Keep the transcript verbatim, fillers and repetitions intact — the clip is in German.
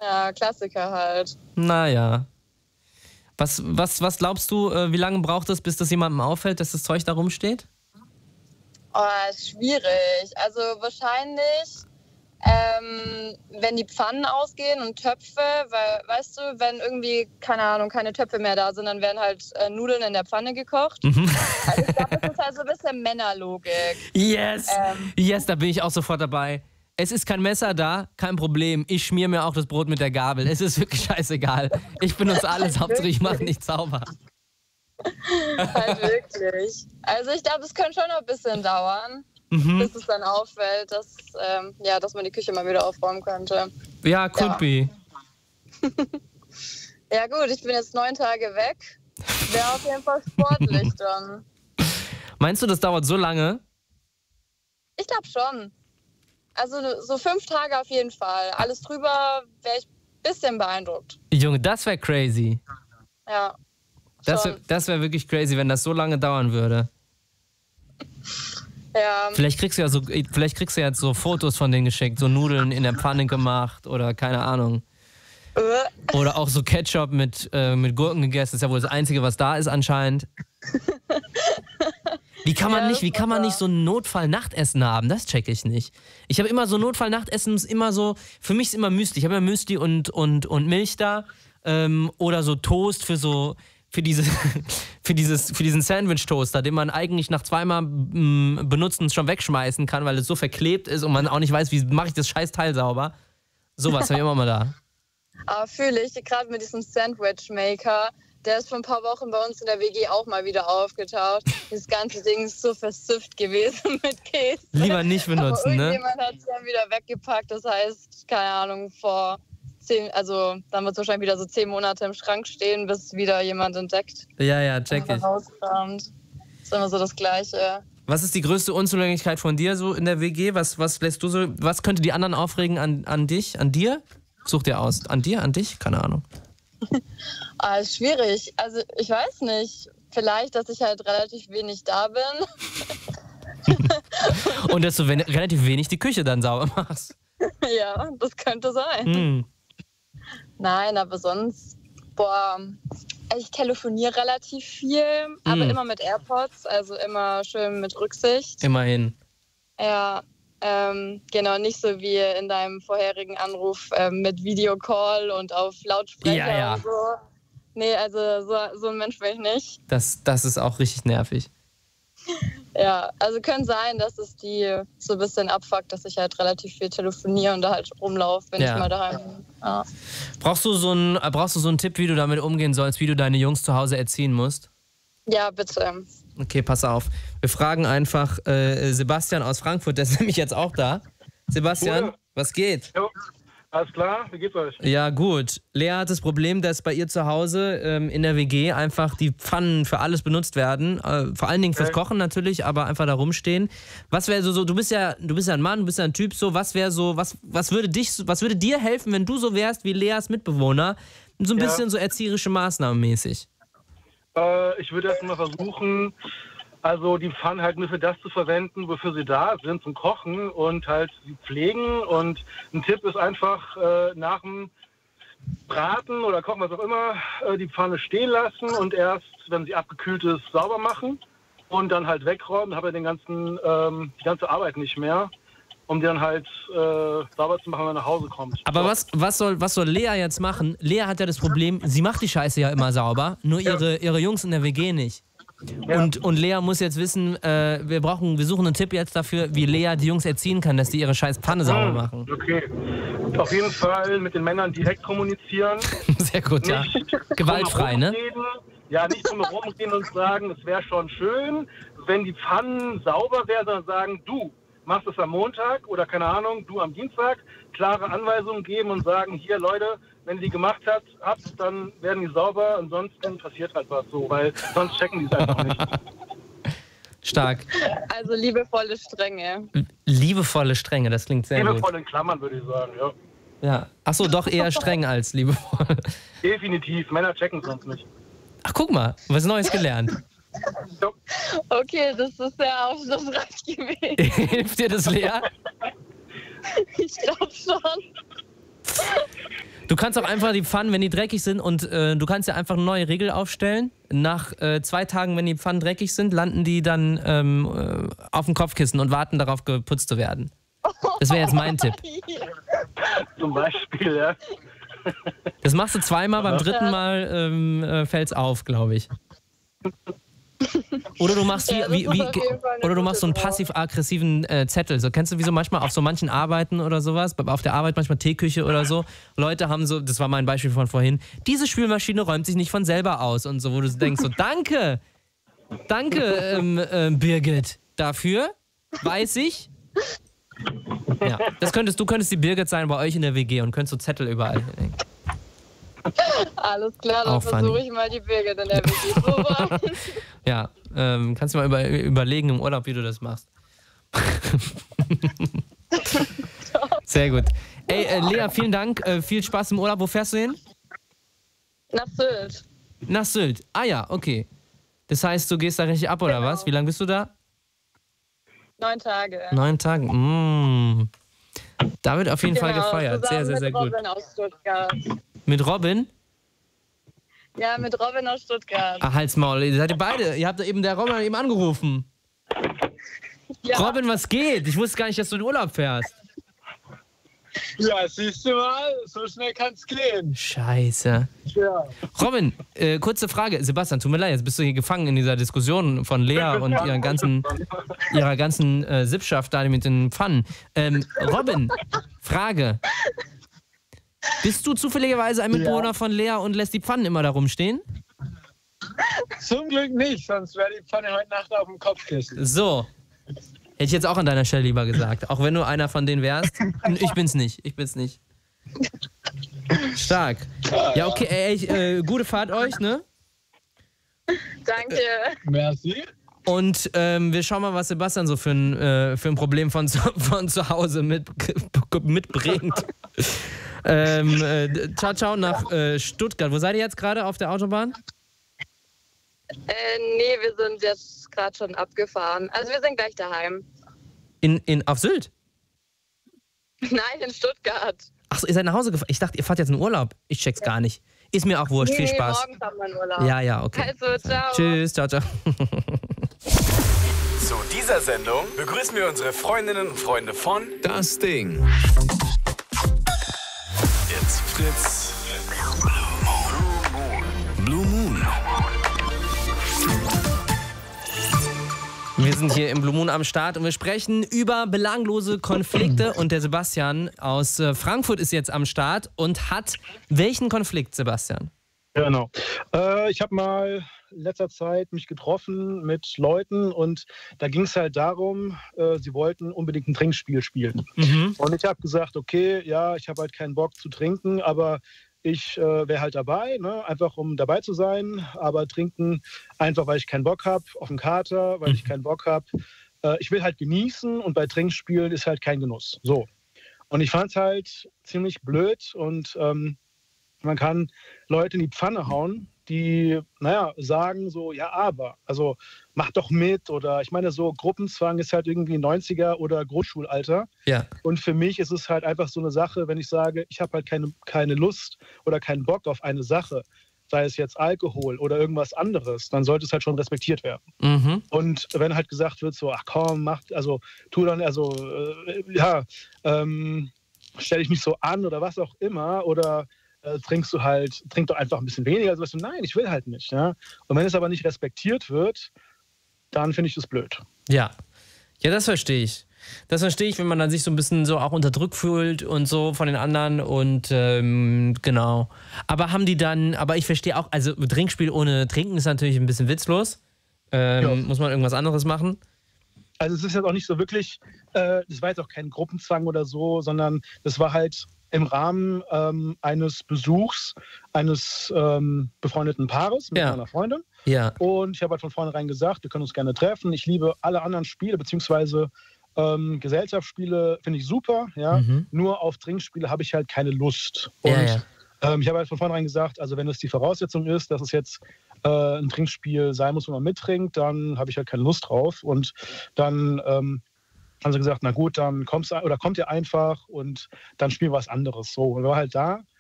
Ja, Klassiker halt. Naja. Was, was, was glaubst du, wie lange braucht es, bis das jemandem auffällt, dass das Zeug da rumsteht? Oh, ist schwierig. Also wahrscheinlich, ähm, wenn die Pfannen ausgehen und Töpfe, weil, weißt du, wenn irgendwie, keine Ahnung, keine Töpfe mehr da sind, dann werden halt äh, Nudeln in der Pfanne gekocht. Mhm. Also ich glaube, das ist halt so ein bisschen Männerlogik. Yes, ähm. yes, da bin ich auch sofort dabei. Es ist kein Messer da, kein Problem. Ich schmier mir auch das Brot mit der Gabel. Es ist wirklich scheißegal. Ich benutze alles, Hauptsache ich mache nicht sauber. Halt wirklich. Also ich glaube, es könnte schon noch ein bisschen dauern, mhm. bis es dann auffällt, dass, ähm, ja, dass man die Küche mal wieder aufräumen könnte. Ja, could ja. be. Ja gut, ich bin jetzt neun Tage weg. Wäre auf jeden Fall sportlich dann. Meinst du, das dauert so lange? Ich glaube schon. Also so fünf Tage auf jeden Fall. Alles drüber wäre ich ein bisschen beeindruckt. Junge, das wäre crazy. Ja. Das wäre das wär wirklich crazy, wenn das so lange dauern würde. Ja. Vielleicht kriegst du ja so, vielleicht kriegst du jetzt so Fotos von denen geschickt, so Nudeln in der Pfanne gemacht oder keine Ahnung. Oder auch so Ketchup mit, äh, mit Gurken gegessen. Das ist ja wohl das Einzige, was da ist anscheinend. Wie kann man ja, nicht, wie kann man nicht so ein Notfall-Nachtessen haben? Das check ich nicht. Ich habe immer so Notfall-Nachtessen, ist immer so, für mich ist immer Müsli. Ich habe immer Müsli und, und, und Milch da. Ähm, oder so Toast für so, für diese, für dieses, für diesen Sandwich-Toaster, den man eigentlich nach zweimal m, benutzen schon wegschmeißen kann, weil es so verklebt ist und man auch nicht weiß, wie mache ich das Scheißteil sauber. Sowas habe ich immer mal da. Aber fühle ich, gerade mit diesem Sandwich-Maker, der ist vor ein paar Wochen bei uns in der W G auch mal wieder aufgetaucht. Das ganze Ding ist so versifft gewesen mit Käse. Lieber nicht benutzen, aber ne? Irgendjemand hat es dann wieder weggepackt. Das heißt, keine Ahnung, vor zehn, also dann wird es wahrscheinlich wieder so zehn Monate im Schrank stehen, bis wieder jemand entdeckt. Ja, ja, check ich. Rauskommt. Das ist immer so das Gleiche. Was ist die größte Unzulänglichkeit von dir so in der W G? Was, was lässt du so? Was könnte die anderen aufregen an, an dich, an dir? Such dir aus. An dir, an dich? Keine Ahnung. Ah, ist schwierig. Also ich weiß nicht. Vielleicht, dass ich halt relativ wenig da bin. Und dass du we- relativ wenig die Küche dann sauber machst. Ja, das könnte sein. Mm. Nein, aber sonst, boah, ich telefoniere relativ viel, mm. aber immer mit AirPods, also immer schön mit Rücksicht. Immerhin. Ja, ähm, genau, nicht so wie in deinem vorherigen Anruf ähm, mit Videocall und auf Lautsprecher ja, ja. und so. Nee, also so, so ein Mensch bin ich nicht. Das, das ist auch richtig nervig. Ja, also könnte sein, dass es die so ein bisschen abfuckt, dass ich halt relativ viel telefoniere und da halt rumlaufe, wenn ja. ich mal daheim bin. Ja. Brauchst du so einen, brauchst du so einen Tipp, wie du damit umgehen sollst, wie du deine Jungs zu Hause erziehen musst? Ja, bitte. Okay, pass auf. Wir fragen einfach äh, Sebastian aus Frankfurt, der ist nämlich jetzt auch da. Sebastian, cool. Was geht? Jo. Alles klar, wie geht's euch? Ja, gut. Lea hat das Problem, dass bei ihr zu Hause ähm, in der W G einfach die Pfannen für alles benutzt werden. Äh, vor allen Dingen fürs Kochen natürlich, aber einfach da rumstehen. Was wäre so, so, du bist ja, du bist ja ein Mann, du bist ja ein Typ, so, was wäre so, was, was würde dich, was würde dir helfen, wenn du so wärst wie Leas Mitbewohner? So ein ja. bisschen so erzieherische Maßnahmen mäßig. Äh, ich würde erst mal versuchen, also die Pfannen halt nur für das zu verwenden, wofür sie da sind, zum Kochen und halt sie pflegen. Und ein Tipp ist einfach äh, nach dem Braten oder Kochen, was auch immer, äh, die Pfanne stehen lassen und erst, wenn sie abgekühlt ist, sauber machen und dann halt wegräumen. Dann habe ich den ganzen, ähm, die ganze Arbeit nicht mehr, um die dann halt äh, sauber zu machen, wenn man nach Hause kommt. Aber was, was, soll, was soll Lea jetzt machen? Lea hat ja das Problem, sie macht die Scheiße ja immer sauber, nur ihre, ihre Jungs in der W G nicht. Ja. Und, und Lea muss jetzt wissen, äh, wir brauchen, wir suchen einen Tipp jetzt dafür, wie Lea die Jungs erziehen kann, dass die ihre scheiß Pfanne sauber machen. Okay. Auf jeden Fall mit den Männern direkt kommunizieren. Sehr gut, ja. Gewaltfrei, ne? Reden. Ja, nicht drum herum gehen und sagen, es wäre schon schön, wenn die Pfannen sauber wären, sondern sagen, du machst es am Montag oder keine Ahnung, du am Dienstag, klare Anweisungen geben und sagen, hier Leute, wenn ihr die gemacht habt, habt, dann werden die sauber, ansonsten passiert halt was so, weil sonst checken die es einfach nicht. Stark. Also liebevolle Strenge. Liebevolle Strenge, das klingt sehr Liebevoll gut. Liebevoll in Klammern, würde ich sagen, ja. Ja. Achso, doch eher streng als liebevoll. Definitiv, Männer checken es sonst nicht. Ach, guck mal, was Neues gelernt. Okay, das ist sehr aufschlussreich gewesen. Hilft dir das, Lea? Ich glaube schon. Du kannst auch einfach die Pfannen, wenn die dreckig sind, und äh, du kannst ja einfach eine neue Regel aufstellen. Nach äh, zwei Tagen, wenn die Pfannen dreckig sind, landen die dann ähm, äh, auf dem Kopfkissen und warten darauf, geputzt zu werden. Das wäre jetzt mein Tipp. Zum Beispiel, ja. Das machst du zweimal, beim dritten Mal ähm, äh, fällt's auf, glaube ich. Oder du machst wie, Ja, das wie, ist wie auf jeden Fall eine oder du gute machst so einen Nummer. passiv-aggressiven äh, Zettel. So kennst du, wie so manchmal auf so manchen Arbeiten oder sowas, auf der Arbeit manchmal Teeküche oder so. Leute haben so, das war mein Beispiel von vorhin, diese Spülmaschine räumt sich nicht von selber aus und so, wo du denkst so, danke, danke ähm, äh, Birgit, dafür, weiß ich. Ja, das könntest, du könntest die Birgit sein bei euch in der W G und könntest so Zettel überall hängen. Alles klar, dann Auch funny. versuche ich mal die Birgit in der W G zu sein. Ja, ähm, kannst du mal über, überlegen im Urlaub, wie du das machst. Sehr gut. Ey, äh, Lea, vielen Dank. Äh, viel Spaß im Urlaub. Wo fährst du hin? Nach Sylt. Nach Sylt. Ah ja, okay. Das heißt, du gehst da richtig ab, oder Genau. was? Wie lange bist du da? Neun Tage. Neun Tage. Mmh. Da wird auf jeden Fall Genau, gefeiert. Sehr, zusammen sehr, sehr mit gut. Robin aus Stuttgart. Mit Robin? Ja, mit Robin aus Stuttgart. Ah, halt's Maul. Ihr seid ihr beide. Ihr habt eben, der Robin hat eben angerufen. Ja. Robin, was geht? Ich wusste gar nicht, dass du in Urlaub fährst. Ja, siehst du mal, so schnell kann's gehen. Scheiße. Ja. Robin, äh, kurze Frage. Sebastian, tut mir leid, jetzt bist du hier gefangen in dieser Diskussion von Lea und ihren ganzen, ihrer ganzen äh, Sippschaft da mit den Pfannen. Ähm, Robin, Frage. Bist du zufälligerweise ein Mitbewohner Ja. von Lea und lässt die Pfannen immer da rumstehen? Zum Glück nicht, sonst wäre die Pfanne heute Nacht auf dem Kopfkissen. So. Hätte ich jetzt auch an deiner Stelle lieber gesagt. Auch wenn du einer von denen wärst. Ich bin's nicht. Ich bin's nicht. Stark. Ja, okay, ey, ich, äh, gute Fahrt euch, ne? Danke. Merci. Und ähm, wir schauen mal, was Sebastian so für ein, äh, für ein Problem von zu, von zu Hause mit, mitbringt. ähm, äh, ciao, ciao nach äh, Stuttgart. Wo seid ihr jetzt gerade auf der Autobahn? Äh, nee, wir sind jetzt gerade schon abgefahren. Also wir sind gleich daheim. In, in, auf Sylt? Nein, in Stuttgart. Achso, ihr seid nach Hause gefahren. Ich dachte, ihr fahrt jetzt in Urlaub. Ich check's gar nicht. Ist mir auch wurscht. Nee, Viel nee, Spaß. morgens haben wir einen Urlaub. Ja, ja, okay. Also, ciao. Tschüss, ciao, ciao. Zu dieser Sendung begrüßen wir unsere Freundinnen und Freunde von Das Ding. Jetzt Fritz Blue Moon. Wir sind hier im Blue Moon am Start und wir sprechen über belanglose Konflikte. Und der Sebastian aus äh, Frankfurt ist jetzt am Start und hat welchen Konflikt, Sebastian? Genau. Äh, ich habe mal in letzter Zeit mich getroffen mit Leuten und da ging es halt darum, äh, sie wollten unbedingt ein Trinkspiel spielen. Mhm. Und ich habe gesagt, okay, ja, ich habe halt keinen Bock zu trinken, aber ich äh, wäre halt dabei, ne? Einfach um dabei zu sein, aber trinken einfach, weil ich keinen Bock habe, auf den Kater, weil ich keinen Bock habe. Äh, ich will halt genießen und bei Trinkspielen ist halt kein Genuss. So. Und ich fand es halt ziemlich blöd und ähm, man kann Leute in die Pfanne hauen, die, naja, sagen so, ja, aber, also mach doch mit oder ich meine, so Gruppenzwang ist halt irgendwie neunziger oder Grundschulalter. Ja. Und für mich ist es halt einfach so eine Sache, wenn ich sage, ich habe halt keine, keine Lust oder keinen Bock auf eine Sache, sei es jetzt Alkohol oder irgendwas anderes, dann sollte es halt schon respektiert werden. Mhm. Und wenn halt gesagt wird, so, ach komm, mach, also tu dann, also, äh, ja, ähm, stell dich nicht so an oder was auch immer oder äh, trinkst du halt, trink doch einfach ein bisschen weniger. Also weißt du, nein, ich will halt nicht. Ja? Und wenn es aber nicht respektiert wird, dann finde ich das blöd. Ja. Ja, das verstehe ich. Das verstehe ich, wenn man dann sich so ein bisschen so auch unterdrückt fühlt und so von den anderen und ähm, genau. Aber haben die dann, aber ich verstehe auch, also Trinkspiel ohne Trinken ist natürlich ein bisschen witzlos. Ähm, Ja. Muss man irgendwas anderes machen? Also es ist jetzt auch nicht so wirklich, äh, das war jetzt auch kein Gruppenzwang oder so, sondern das war halt im Rahmen ähm, eines Besuchs eines ähm, befreundeten Paares mit Ja. meiner Freundin. Ja. Und ich habe halt von vornherein gesagt, wir können uns gerne treffen. Ich liebe alle anderen Spiele, beziehungsweise ähm, Gesellschaftsspiele finde ich super. Ja? Mhm. Nur auf Trinkspiele habe ich halt keine Lust. Und Ja, ja. Ähm, ich habe halt von vornherein gesagt, also wenn es die Voraussetzung ist, dass es jetzt äh, ein Trinkspiel sein muss, wo man mittrinkt, dann habe ich halt keine Lust drauf. Und dann ähm, haben sie gesagt, na gut, dann kommst du oder kommt ihr einfach und dann spielen wir was anderes. So, und wir waren halt da